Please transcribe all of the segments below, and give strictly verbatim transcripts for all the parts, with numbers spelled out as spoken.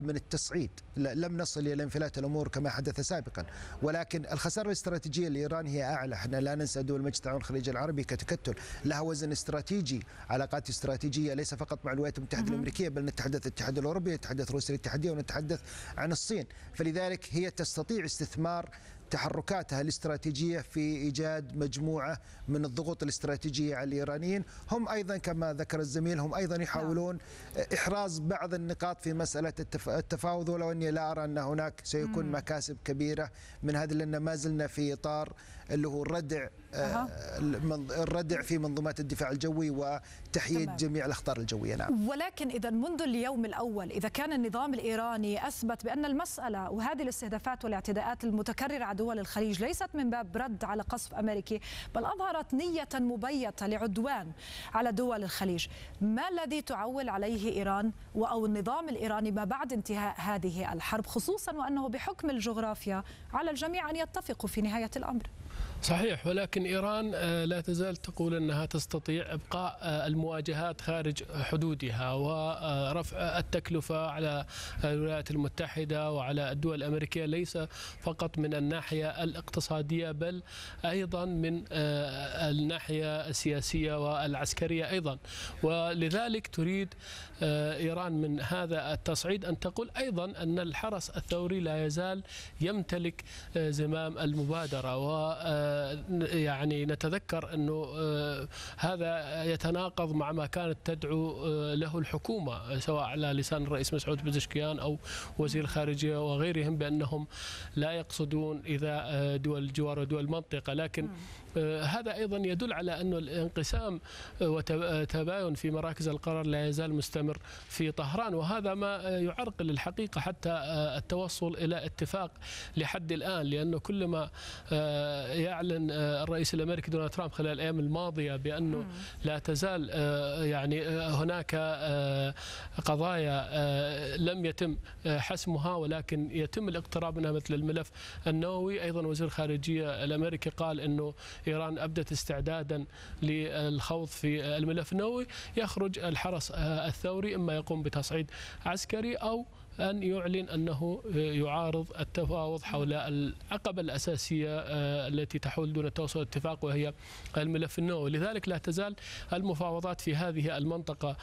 من التصعيد، لم نصل إلى انفلات الأمور كما حدث سابقا، ولكن الخسارة الاستراتيجية لإيران هي أعلى. احنا لا ننسى دول مجلس التعاون الخليجي العربي كتكتل لها وزن استراتيجي، علاقات استراتيجية ليس فقط مع الولايات المتحدة الأمريكية، بل نتحدث الاتحاد الأوروبي، نتحدث روسيا الاتحادية، ونتحدث عن الصين. فلذلك هي تستطيع استثمار تحركاتها الاستراتيجية في إيجاد مجموعة من الضغوط الاستراتيجية على الإيرانيين. هم أيضا كما ذكر الزميل هم أيضا يحاولون إحراز بعض النقاط في مسألة التفاوض، ولو أني لا أرى أن هناك سيكون مم. مكاسب كبيرة من هذا، لأن ما زلنا في إطار اللي هو الردع أه. الردع في منظومات الدفاع الجوي وتحييد تمام. جميع الأخطار الجوية. نعم. ولكن إذا منذ اليوم الأول إذا كان النظام الإيراني أثبت بأن المسألة وهذه الاستهدافات والاعتداءات المتكررة على دول الخليج ليست من باب رد على قصف أمريكي، بل أظهرت نية مبيتة لعدوان على دول الخليج، ما الذي تعول عليه إيران أو النظام الإيراني ما بعد انتهاء هذه الحرب، خصوصا وأنه بحكم الجغرافيا على الجميع أن يتفقوا في نهاية الأمر؟ صحيح، ولكن إيران لا تزال تقول أنها تستطيع إبقاء المواجهات خارج حدودها ورفع التكلفة على الولايات المتحدة وعلى الدول الأمريكية، ليس فقط من الناحية الاقتصادية بل أيضا من الناحية السياسية والعسكرية أيضا. ولذلك تريد إيران من هذا التصعيد أن تقول أيضا أن الحرس الثوري لا يزال يمتلك زمام المبادرة، و يعني نتذكر أنه هذا يتناقض مع ما كانت تدعو له الحكومة سواء على لسان الرئيس مسعود بزشكيان أو وزير الخارجية وغيرهم بأنهم لا يقصدون إذا دول الجوار ودول المنطقة. لكن هذا أيضا يدل على أن الانقسام وتباين في مراكز القرار لا يزال مستمر في طهران، وهذا ما يعرقل الحقيقة حتى التوصل إلى اتفاق لحد الآن، لأنه كلما يعلن الرئيس الأمريكي دونالد ترامب خلال الأيام الماضية بأنه لا تزال يعني هناك قضايا لم يتم حسمها ولكن يتم الاقتراب منها مثل الملف النووي. أيضا وزير الخارجية الأمريكي قال أنه إيران أبدت استعدادا للخوض في الملف النووي. يخرج الحرس الثوري إما يقوم بتصعيد عسكري أو أن يعلن أنه يعارض التفاوض حول العقبة الأساسية التي تحول دون توصل اتفاق وهي الملف النووي. لذلك لا تزال المفاوضات في هذه المنطقة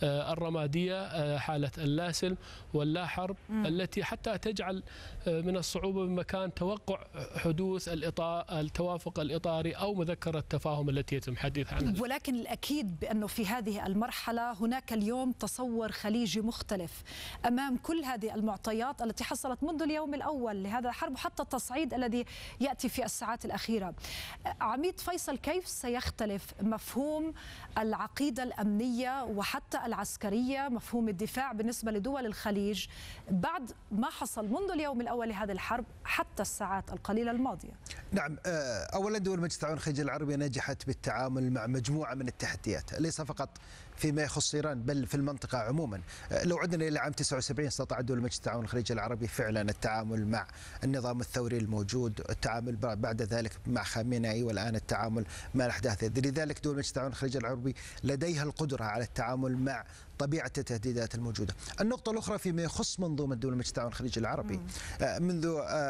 الرمادية حالة اللا سلم واللا حرب التي حتى تجعل من الصعوبة بمكان توقع حدوث التوافق الإطاري أو مذكرة التفاهم التي يتم الحديث عنها. ولكن الأكيد بأنه في هذه المرحلة هناك اليوم تصور خليجي مختلف أمام كل هذه المعطيات التي حصلت منذ اليوم الأول لهذا الحرب وحتى التصعيد الذي يأتي في الساعات الأخيرة. عميد فيصل، كيف سيختلف مفهوم العقيدة الأمنية وحتى العسكرية، مفهوم الدفاع بالنسبة لدول الخليج بعد ما حصل منذ اليوم الأول لهذه الحرب حتى الساعات القليلة الماضية؟ نعم، أولا دول مجلس التعاون الخليجي العربي نجحت بالتعامل مع مجموعة من التحديات، ليس فقط فيما يخص إيران بل في المنطقة عموما. لو عدنا إلى عام تسعة وسبعين استطاع دول مجلس التعاون الخليجي العربي فعلا التعامل مع النظام الثوري الموجود، التعامل بعد ذلك مع خامنئي، والآن التعامل مع الأحداث. لذلك دول مجلس التعاون الخليجي العربي لديها القدرة على التعامل مع طبيعة التهديدات الموجودة. النقطة الأخرى فيما يخص منظومة دول مجلس التعاون الخليجي العربي، منذ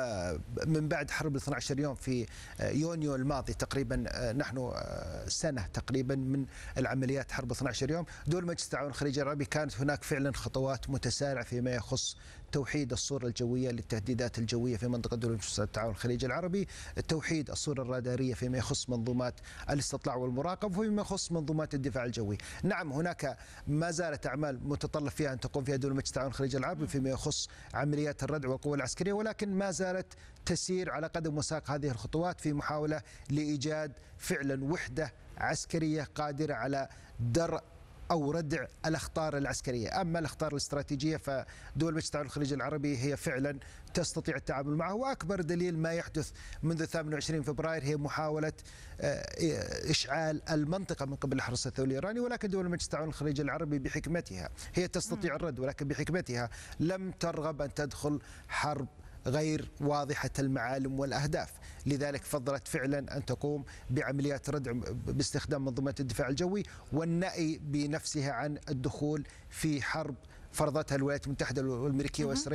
من بعد حرب اثني عشر يوم في يونيو الماضي تقريبا، نحن سنة تقريبا من العمليات حرب اثني عشر يوم، دول مجلس التعاون الخليجي العربي كانت هناك فعلا خطوات متسارعة فيما يخص توحيد الصورة الجوية للتهديدات الجوية في منطقة دول مجلس التعاون الخليجي العربي، توحيد الصورة الرادارية فيما يخص منظومات الاستطلاع والمراقبة وفيما يخص منظومات الدفاع الجوي. نعم هناك ما زالت أعمال متطلب فيها أن تقوم فيها دول مجلس التعاون الخليجي العربي فيما يخص عمليات الردع والقوة العسكرية، ولكن ما زالت تسير على قدم وساق هذه الخطوات في محاولة لإيجاد فعلا وحدة عسكرية قادرة على درء أو ردع الأخطار العسكرية. أما الأخطار الاستراتيجية فدول مجلس التعاون الخليجي العربي هي فعلا تستطيع التعامل معه، وأكبر دليل ما يحدث منذ ثامن وعشرين فبراير هي محاولة إشعال المنطقة من قبل الحرس الثوري الإيراني. ولكن دول مجلس التعاون الخليجي العربي بحكمتها هي تستطيع الرد، ولكن بحكمتها لم ترغب أن تدخل حرب غير واضحة المعالم والأهداف. لذلك فضلت فعلا أن تقوم بعمليات ردع باستخدام منظومات الدفاع الجوي والنأي بنفسها عن الدخول في حرب فرضتها الولايات المتحدة والأمريكية وإسرائيل